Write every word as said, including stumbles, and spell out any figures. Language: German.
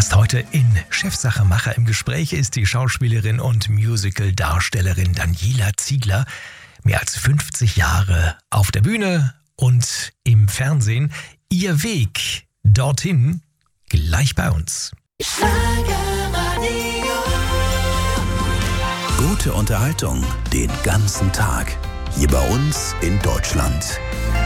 Gast heute in Chefsache Macher im Gespräch ist die Schauspielerin und Musical-Darstellerin Daniela Ziegler. Mehr als fünfzig Jahre auf der Bühne und im Fernsehen. Ihr Weg dorthin gleich bei uns. Gute Unterhaltung den ganzen Tag. Hier bei uns in Deutschland.